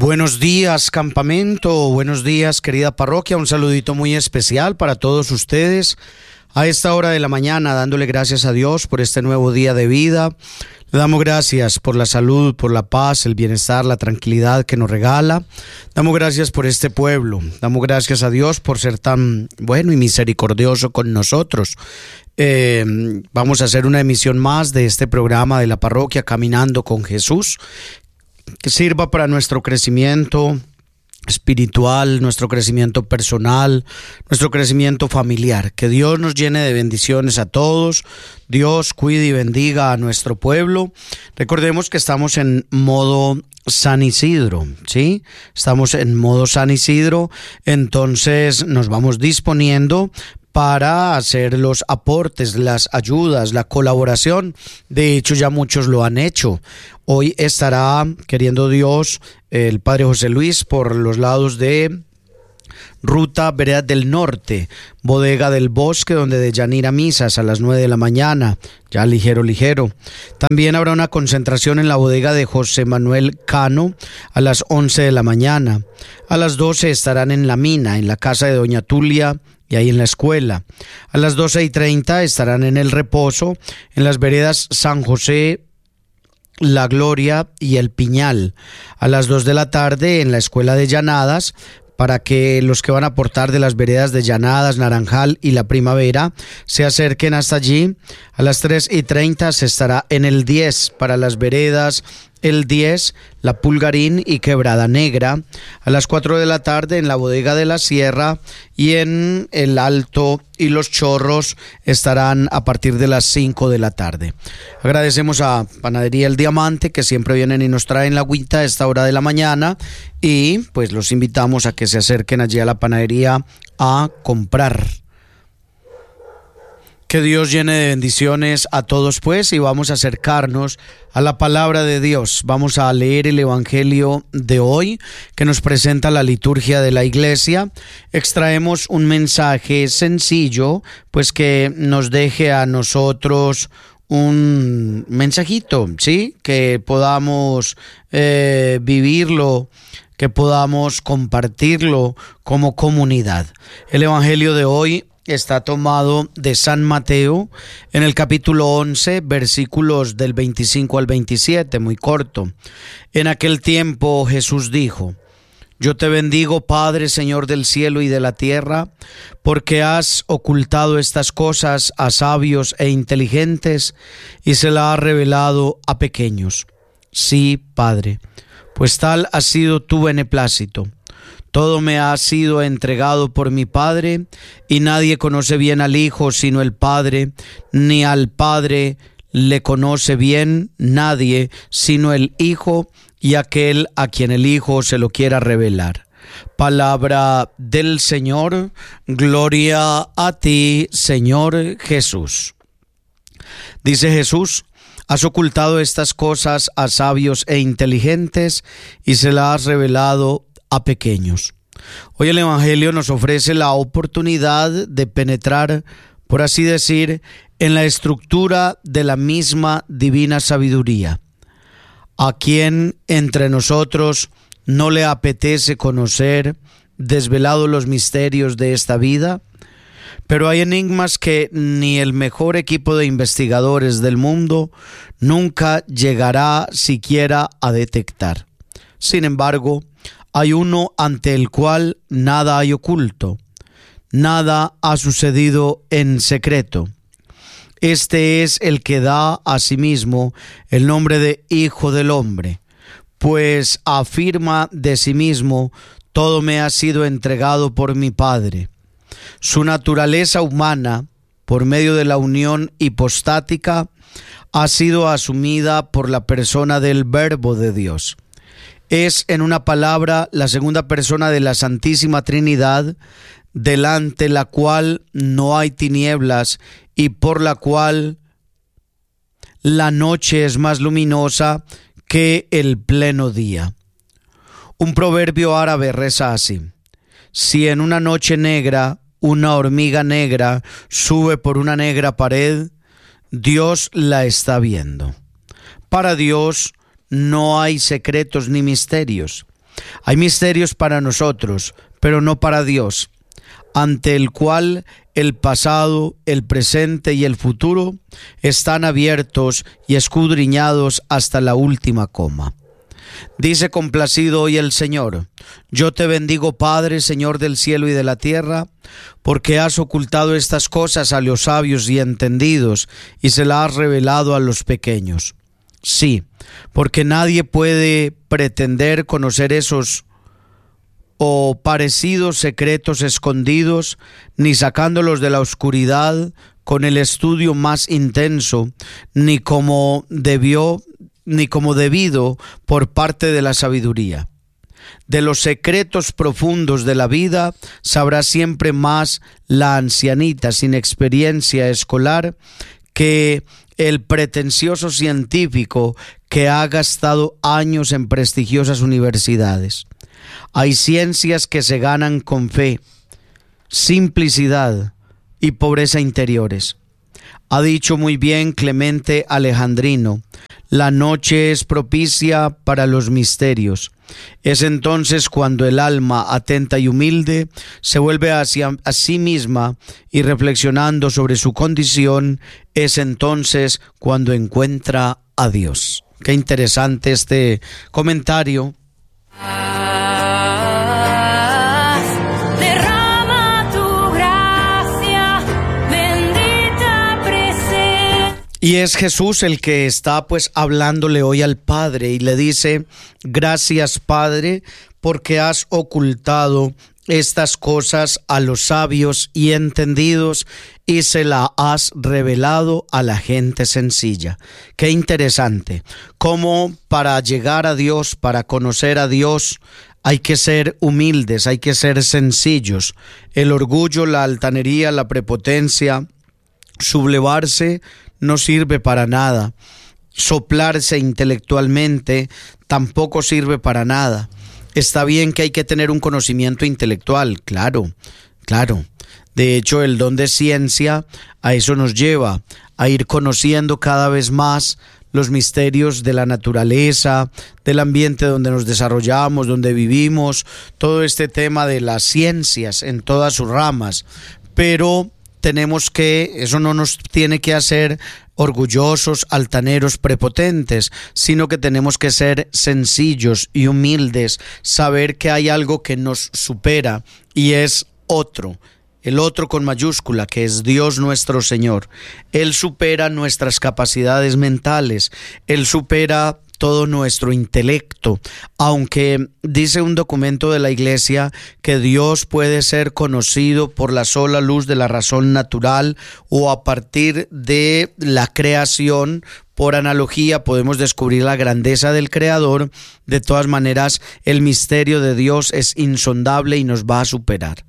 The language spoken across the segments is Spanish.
Buenos días, campamento, buenos días, querida parroquia, un saludito muy especial para todos ustedes a esta hora de la mañana, dándole gracias a Dios por este nuevo día de vida. Le damos gracias por la salud, por la paz, el bienestar, la tranquilidad que nos regala. Damos gracias por este pueblo, damos gracias a Dios por ser tan bueno y misericordioso con nosotros. Vamos a hacer una emisión más de este programa de la parroquia Caminando con Jesús, que sirva para nuestro crecimiento espiritual, nuestro crecimiento personal, nuestro crecimiento familiar. Que Dios nos llene de bendiciones a todos. Dios cuide y bendiga a nuestro pueblo. Recordemos que estamos en modo San Isidro, ¿sí? Estamos en modo San Isidro, entonces nos vamos disponiendo para hacer los aportes, las ayudas, la colaboración. De hecho, ya muchos lo han hecho. Hoy estará, queriendo Dios, el Padre José Luis por los lados de Ruta Veredas del Norte, Bodega del Bosque, donde de Yanira Misas a las 9 de la mañana, ya ligero. También habrá una concentración en la bodega de José Manuel Cano a las 11 de la mañana. A las 12 estarán en La Mina, en la casa de Doña Tulia, y ahí en la escuela. A las 12:30 estarán en El Reposo, en las veredas San José, La Gloria y El Piñal. A las 2 de la tarde en la escuela de Llanadas, para que los que van a aportar de las veredas de Llanadas, Naranjal y La Primavera se acerquen hasta allí. A las 3:30 se estará en el 10 para las veredas El 10, La Pulgarín y Quebrada Negra. A las 4 de la tarde en la bodega de la Sierra, y en El Alto y Los Chorros estarán a partir de las 5 de la tarde. Agradecemos a Panadería El Diamante, que siempre vienen y nos traen la agüita a esta hora de la mañana, y pues los invitamos a que se acerquen allí a la panadería a comprar. Que Dios llene de bendiciones a todos, pues, y vamos a acercarnos a la palabra de Dios. Vamos a leer el Evangelio de hoy que nos presenta la liturgia de la Iglesia. Extraemos un mensaje sencillo, pues, que nos deje a nosotros un mensajito, ¿sí? Que podamos vivirlo, que podamos compartirlo como comunidad. El Evangelio de hoy está tomado de San Mateo, en el capítulo 11, versículos del 25 al 27, muy corto. En aquel tiempo Jesús dijo: Yo te bendigo, Padre, Señor del cielo y de la tierra, porque has ocultado estas cosas a sabios e inteligentes y se las has revelado a pequeños. Sí, Padre, pues tal ha sido tu beneplácito. Todo me ha sido entregado por mi Padre, y nadie conoce bien al Hijo sino el Padre, ni al Padre le conoce bien nadie sino el Hijo y aquel a quien el Hijo se lo quiera revelar. Palabra del Señor. Gloria a ti, Señor Jesús. Dice Jesús: Has ocultado estas cosas a sabios e inteligentes y se las has revelado a pequeños. Hoy el Evangelio nos ofrece la oportunidad de penetrar, por así decir, en la estructura de la misma divina sabiduría. ¿A quién entre nosotros no le apetece conocer desvelados los misterios de esta vida? Pero hay enigmas que ni el mejor equipo de investigadores del mundo nunca llegará siquiera a detectar. Sin embargo, hay uno ante el cual nada hay oculto, nada ha sucedido en secreto. Este es el que da a sí mismo el nombre de Hijo del Hombre, pues afirma de sí mismo: todo me ha sido entregado por mi Padre. Su naturaleza humana, por medio de la unión hipostática, ha sido asumida por la persona del Verbo de Dios. Es, en una palabra, la segunda persona de la Santísima Trinidad, delante la cual no hay tinieblas y por la cual la noche es más luminosa que el pleno día. Un proverbio árabe reza así: si en una noche negra una hormiga negra sube por una negra pared, Dios la está viendo. Para Dios no hay secretos ni misterios. Hay misterios para nosotros, pero no para Dios, ante el cual el pasado, el presente y el futuro están abiertos y escudriñados hasta la última coma. Dice complacido hoy el Señor: yo te bendigo, Padre, Señor del cielo y de la tierra, porque has ocultado estas cosas a los sabios y entendidos y se las has revelado a los pequeños. Sí, porque nadie puede pretender conocer esos o parecidos secretos escondidos, ni sacándolos de la oscuridad con el estudio más intenso, ni como debido por parte de la sabiduría. De los secretos profundos de la vida sabrá siempre más la ancianita sin experiencia escolar que el pretencioso científico que ha gastado años en prestigiosas universidades. Hay ciencias que se ganan con fe, simplicidad y pobreza interiores. Ha dicho muy bien Clemente Alejandrino: la noche es propicia para los misterios. Es entonces cuando el alma atenta y humilde se vuelve hacia a sí misma y reflexionando sobre su condición, es entonces cuando encuentra a Dios. Qué interesante este comentario. Y es Jesús el que está hablándole hoy al Padre y le dice: gracias, Padre, porque has ocultado estas cosas a los sabios y entendidos y se la has revelado a la gente sencilla. Qué interesante, cómo para llegar a Dios, para conocer a Dios, hay que ser humildes, hay que ser sencillos. El orgullo, la altanería, la prepotencia, sublevarse no sirve para nada. Soplarse intelectualmente tampoco sirve para nada. Está bien que hay que tener un conocimiento intelectual, claro. De hecho, el don de ciencia a eso nos lleva, a ir conociendo cada vez más los misterios de la naturaleza, del ambiente donde nos desarrollamos, donde vivimos, todo este tema de las ciencias en todas sus ramas. Pero eso no nos tiene que hacer orgullosos, altaneros, prepotentes, sino que tenemos que ser sencillos y humildes, saber que hay algo que nos supera y es otro. El otro con mayúscula, que es Dios nuestro Señor. Él supera nuestras capacidades mentales, Él supera todo nuestro intelecto, aunque dice un documento de la Iglesia que Dios puede ser conocido por la sola luz de la razón natural o a partir de la creación. Por analogía podemos descubrir la grandeza del Creador. De todas maneras, el misterio de Dios es insondable y nos va a superar.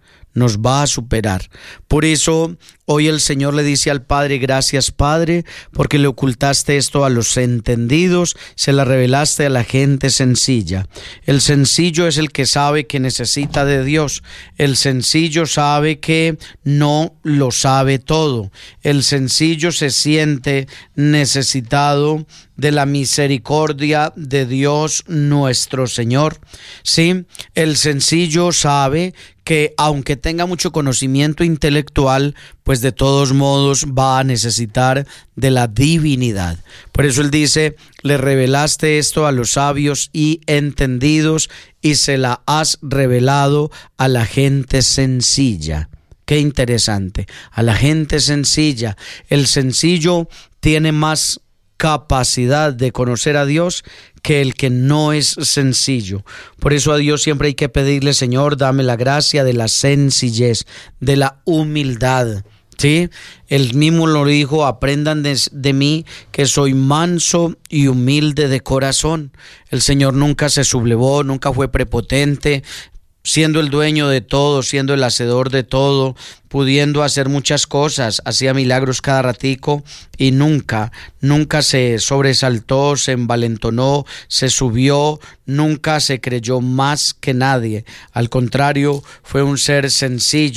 Por eso hoy el Señor le dice al Padre: gracias, Padre, porque le ocultaste esto a los entendidos, se la revelaste a la gente sencilla. El sencillo es el que sabe que necesita de Dios. El sencillo sabe que no lo sabe todo. El sencillo se siente necesitado de la misericordia de Dios nuestro Señor. Sí, el sencillo sabe que aunque tenga mucho conocimiento intelectual, pues de todos modos va a necesitar de la divinidad. Por eso él dice: le revelaste esto a los sabios y entendidos y se la has revelado a la gente sencilla. Qué interesante, a la gente sencilla. El sencillo tiene más capacidad de conocer a Dios que el que no es sencillo. Por eso a Dios siempre hay que pedirle: Señor, dame la gracia de la sencillez, de la humildad. ¿Sí? Él mismo lo dijo: aprendan de mí que soy manso y humilde de corazón. El Señor nunca se sublevó, nunca fue prepotente, siendo el dueño de todo, siendo el hacedor de todo, pudiendo hacer muchas cosas, hacía milagros cada ratico y nunca se sobresaltó, se envalentonó, se subió, nunca se creyó más que nadie. Al contrario, fue un ser sencillo,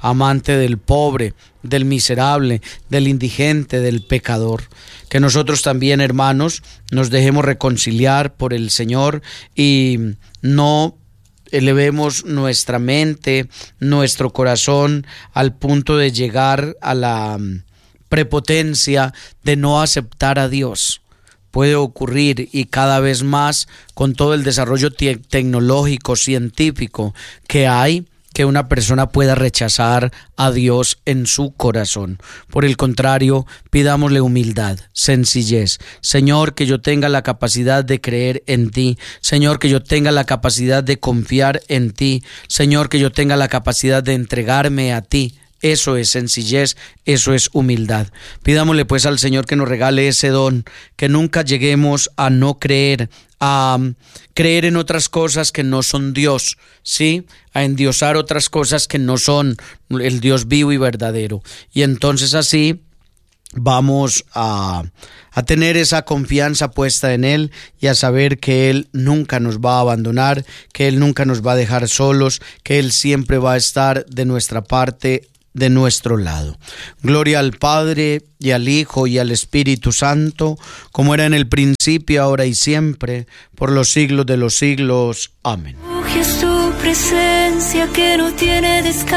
amante del pobre, del miserable, del indigente, del pecador. Que nosotros también, hermanos, nos dejemos reconciliar por el Señor y no elevemos nuestra mente, nuestro corazón al punto de llegar a la prepotencia de no aceptar a Dios. Puede ocurrir, y cada vez más con todo el desarrollo tecnológico, científico que hay, que una persona pueda rechazar a Dios en su corazón. Por el contrario, pidámosle humildad, sencillez. Señor, que yo tenga la capacidad de creer en ti. Señor, que yo tenga la capacidad de confiar en ti. Señor, que yo tenga la capacidad de entregarme a ti. Eso es sencillez, eso es humildad. Pidámosle pues al Señor que nos regale ese don, que nunca lleguemos a no creer, a creer en otras cosas que no son Dios, ¿sí? A endiosar otras cosas que no son el Dios vivo y verdadero. Y entonces así vamos a tener esa confianza puesta en Él y a saber que Él nunca nos va a abandonar, que Él nunca nos va a dejar solos, que Él siempre va a estar de nuestra parte, de nuestro lado. Gloria al Padre y al Hijo y al Espíritu Santo, como era en el principio, ahora y siempre, por los siglos de los siglos. Amén. Es tu presencia que no tiene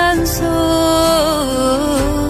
descanso.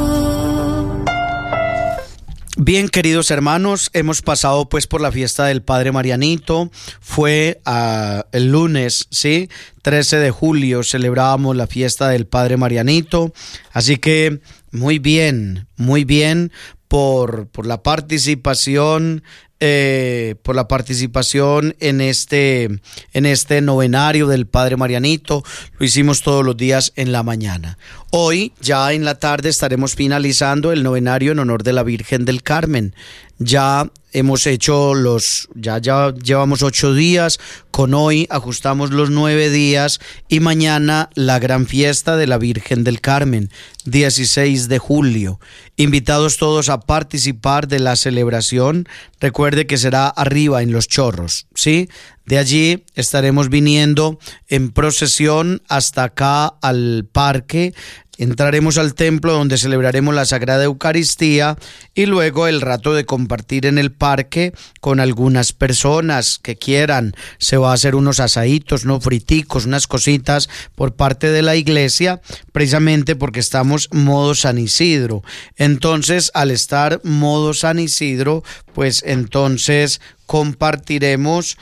Bien, queridos hermanos, hemos pasado pues por la fiesta del Padre Marianito. Fue el lunes, ¿sí? 13 de julio celebrábamos la fiesta del Padre Marianito. Así que muy bien por la participación. Por la participación en este novenario del Padre Marianito. Lo hicimos todos los días en la mañana. Hoy, ya en la tarde, estaremos finalizando el novenario en honor de la Virgen del Carmen. Ya hemos hecho ya llevamos 8 días, con hoy ajustamos los 9 días y mañana la gran fiesta de la Virgen del Carmen, 16 de julio. Invitados todos a participar de la celebración. Recuerde que será arriba en Los Chorros, ¿sí? De allí estaremos viniendo en procesión hasta acá al parque. Entraremos al templo donde celebraremos la Sagrada Eucaristía y luego el rato de compartir en el parque con algunas personas que quieran. Se va a hacer unos asaditos, no friticos, unas cositas por parte de la iglesia, precisamente porque estamos modo San Isidro. Entonces, al estar modo San Isidro, pues entonces compartiremos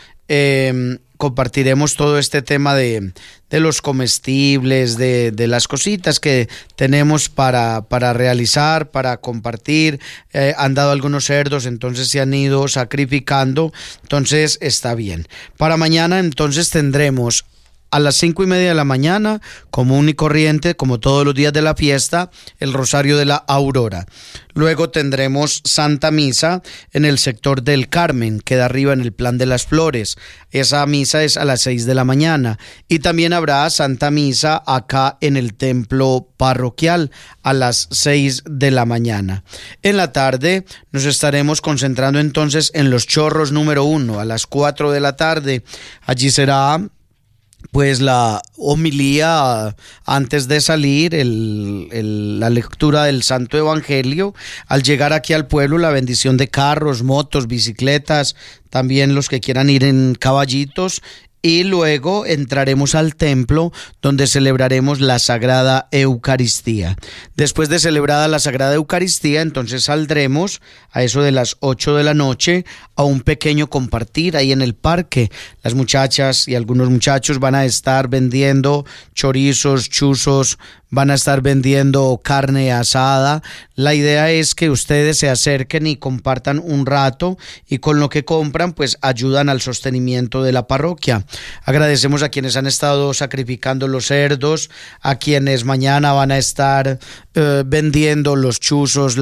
todo este tema de los comestibles, de las cositas que tenemos para realizar, para compartir. Han dado algunos cerdos, entonces se han ido sacrificando, entonces está bien. Para mañana entonces tendremos a las 5:30 de la mañana, común y corriente, como todos los días de la fiesta, el Rosario de la Aurora. Luego tendremos Santa Misa en el sector del Carmen, queda arriba en el Plan de las Flores. Esa misa es a las 6 de la mañana. Y también habrá Santa Misa acá en el templo parroquial a las 6 de la mañana. En la tarde nos estaremos concentrando entonces en Los Chorros número 1 a las 4 de la tarde. Allí será pues la homilía antes de salir, la lectura del Santo Evangelio. Al llegar aquí al pueblo, la bendición de carros, motos, bicicletas, también los que quieran ir en caballitos. Y luego entraremos al templo donde celebraremos la Sagrada Eucaristía. Después de celebrada la Sagrada Eucaristía, entonces saldremos a eso de las 8 de la noche a un pequeño compartir ahí en el parque. Las muchachas y algunos muchachos van a estar vendiendo chorizos, chuzos, van a estar vendiendo carne asada. La idea es que ustedes se acerquen y compartan un rato y con lo que compran pues ayudan al sostenimiento de la parroquia. Agradecemos a quienes han estado sacrificando los cerdos, a quienes mañana van a estar vendiendo los chuzos,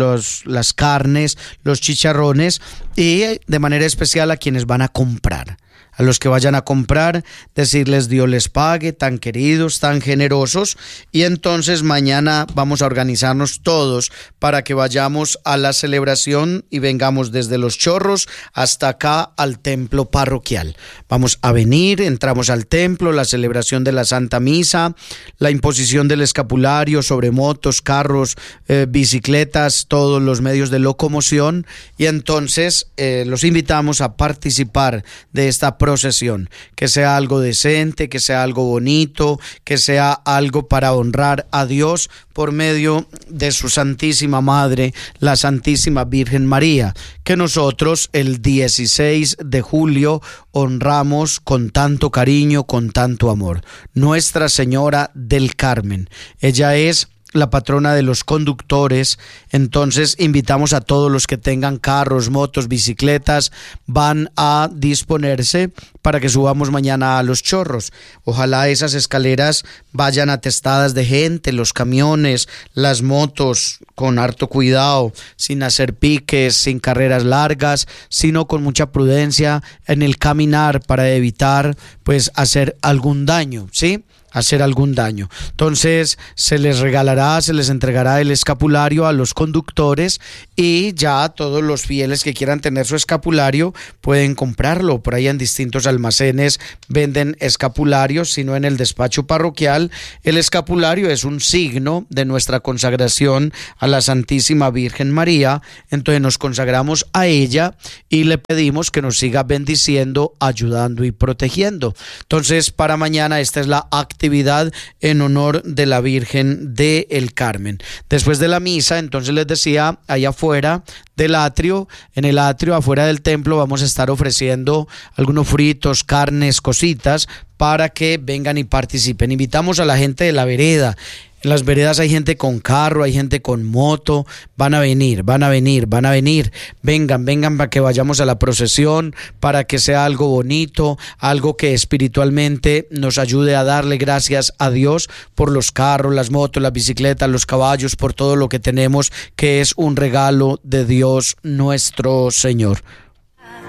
las carnes, los chicharrones y de manera especial a quienes van a comprar. A los que vayan a comprar, decirles Dios les pague, tan queridos, tan generosos, y entonces mañana vamos a organizarnos todos para que vayamos a la celebración y vengamos desde Los Chorros hasta acá al templo parroquial. Vamos a venir, entramos al templo, la celebración de la Santa Misa, la imposición del escapulario sobre motos, carros, bicicletas, todos los medios de locomoción, y entonces los invitamos a participar de esta procesión, que sea algo decente, que sea algo bonito, que sea algo para honrar a Dios por medio de su Santísima Madre, la Santísima Virgen María, que nosotros el 16 de julio honramos con tanto cariño, con tanto amor. Nuestra Señora del Carmen. Ella es la patrona de los conductores, entonces invitamos a todos los que tengan carros, motos, bicicletas, van a disponerse para que subamos mañana a Los Chorros. Ojalá esas escaleras vayan atestadas de gente, los camiones, las motos, con harto cuidado, sin hacer piques, sin carreras largas, sino con mucha prudencia en el caminar para evitar pues hacer algún daño, ¿sí? Hacer algún daño. Entonces se les regalará, se les entregará el escapulario a los conductores, y ya todos los fieles que quieran tener su escapulario pueden comprarlo. Por ahí en distintos almacenes venden escapularios, sino en el despacho parroquial. El escapulario es un signo de nuestra consagración a la Santísima Virgen María. Entonces nos consagramos a ella y le pedimos que nos siga bendiciendo, ayudando y protegiendo. Entonces para mañana esta es la actividad en honor de la Virgen del Carmen. Después de la misa, entonces les decía, allá afuera del atrio, en el atrio afuera del templo, vamos a estar ofreciendo algunos fritos, carnes, cositas para que vengan y participen. Invitamos a la gente de la vereda. En las veredas hay gente con carro, hay gente con moto, van a venir. Vengan para que vayamos a la procesión, para que sea algo bonito, algo que espiritualmente nos ayude a darle gracias a Dios por los carros, las motos, las bicicletas, los caballos, por todo lo que tenemos, que es un regalo de Dios nuestro Señor.